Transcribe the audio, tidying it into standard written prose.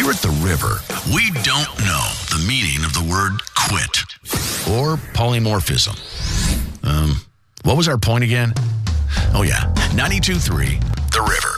Here at the River, we don't know the meaning of the word quit or polymorphism. What was our point again? Oh, yeah, 92.3, The River.